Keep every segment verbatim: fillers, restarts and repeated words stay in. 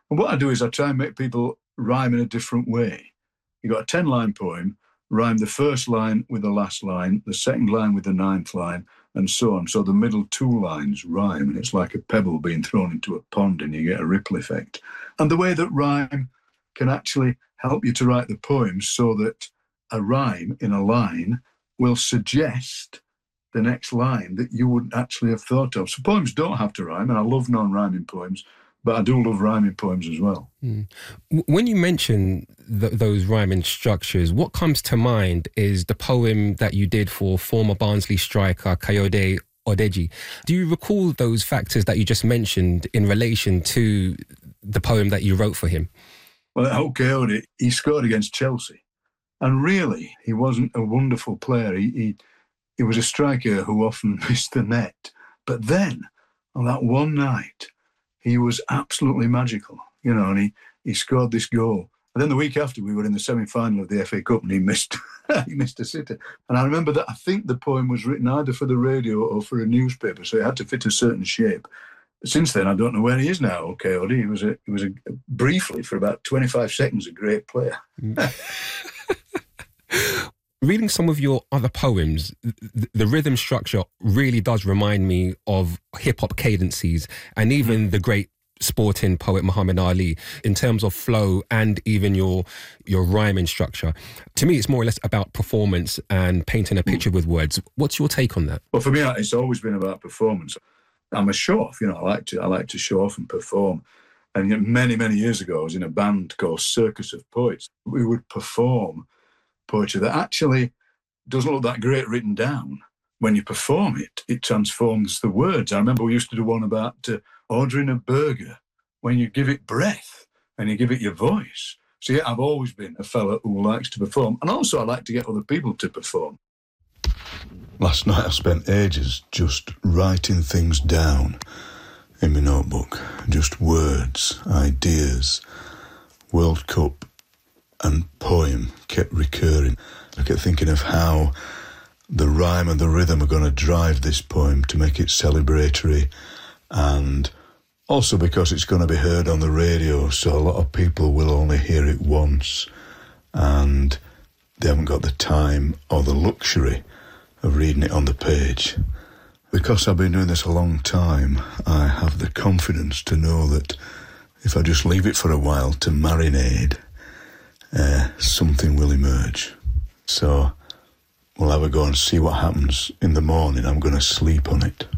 And what I do is I try and make people rhyme in a different way. You've got a ten-line poem, rhyme the first line with the last line, the second line with the ninth line, and so on. So the middle two lines rhyme, and it's like a pebble being thrown into a pond, and you get a ripple effect. And the way that rhyme can actually help you to write the poem so that a rhyme in a line will suggest the next line that you wouldn't actually have thought of. So poems don't have to rhyme, and I love non-rhyming poems, but I do love rhyming poems as well. Mm. When you mention th- those rhyming structures, what comes to mind is the poem that you did for former Barnsley striker Kayode Odeji. Do you recall those factors that you just mentioned in relation to the poem that you wrote for him? Well, at Kayode, he scored against Chelsea. And really, he wasn't a wonderful player. He, he he was a striker who often missed the net. But then, on that one night, he was absolutely magical, you know, and he, he scored this goal. And then the week after, we were in the semi-final of the F A Cup, and he missed he missed a sitter. And I remember that I think the poem was written either for the radio or for a newspaper, so it had to fit a certain shape. Since then, I don't know where he is now, okay, Odie. He was, a, he was a, briefly, for about twenty-five seconds, a great player. Reading some of your other poems, the, the rhythm structure really does remind me of hip-hop cadences and even mm. the great sporting poet Muhammad Ali in terms of flow and even your your rhyming structure. To me, it's more or less about performance and painting a picture mm. with words. What's your take on that? Well, for me, it's always been about performance. I'm a show-off, you know, I like to I like to show off and perform. And you know, many, many years ago, I was in a band called Circus of Poets. We would perform poetry that actually doesn't look that great written down. When you perform it, it transforms the words. I remember we used to do one about uh, ordering a burger, when you give it breath and you give it your voice. So yeah, I've always been a fellow who likes to perform. And also I like to get other people to perform. Last night I spent ages just writing things down in my notebook. Just words, ideas, World Cup and poem kept recurring. I kept thinking of how the rhyme and the rhythm are going to drive this poem to make it celebratory, and also because it's going to be heard on the radio, so a lot of people will only hear it once and they haven't got the time or the luxury of reading it on the page. Because I've been doing this a long time, I have the confidence to know that if I just leave it for a while to marinate, uh, something will emerge. So we'll have a go and see what happens in the morning. I'm going to sleep on it.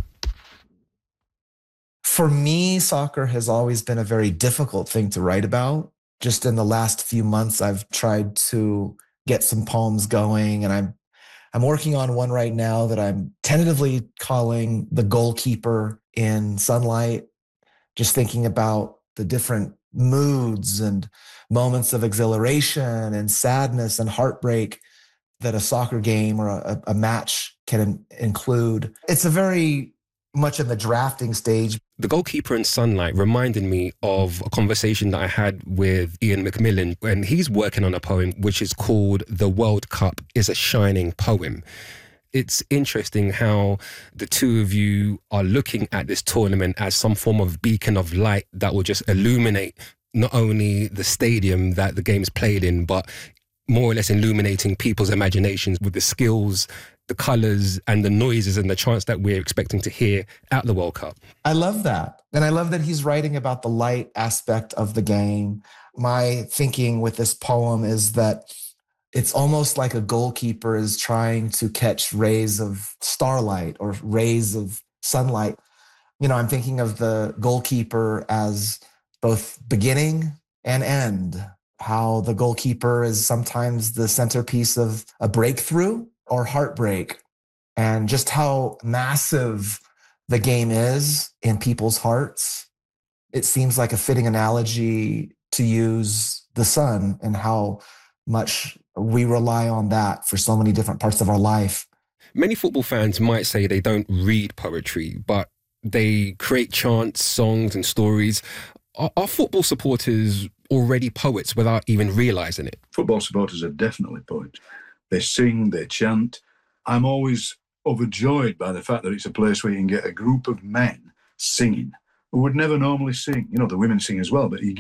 For me, soccer has always been a very difficult thing to write about. Just in the last few months, I've tried to get some poems going, and I'm I'm working on one right now that I'm tentatively calling The Goalkeeper in Sunlight, just thinking about the different moods and moments of exhilaration and sadness and heartbreak that a soccer game or a, a match can include. It's a very much in the drafting stage. The Goalkeeper in Sunlight reminded me of a conversation that I had with Ian McMillan when he's working on a poem which is called The World Cup is a Shining Poem. It's interesting how the two of you are looking at this tournament as some form of beacon of light that will just illuminate not only the stadium that the game's played in, but more or less illuminating people's imaginations with the skills, the colours and the noises and the chants that we're expecting to hear at the World Cup. I love that. And I love that he's writing about the light aspect of the game. My thinking with this poem is that it's almost like a goalkeeper is trying to catch rays of starlight or rays of sunlight. You know, I'm thinking of the goalkeeper as both beginning and end. How the goalkeeper is sometimes the centerpiece of a breakthrough or heartbreak, and just how massive the game is in people's hearts. It seems like a fitting analogy to use the sun and how much we rely on that for so many different parts of our life. Many football fans might say they don't read poetry, but they create chants, songs and stories. Are, are football supporters already poets without even realising it? Football supporters are definitely poets. They sing, they chant. I'm always overjoyed by the fact that it's a place where you can get a group of men singing who would never normally sing. You know, the women sing as well, but you get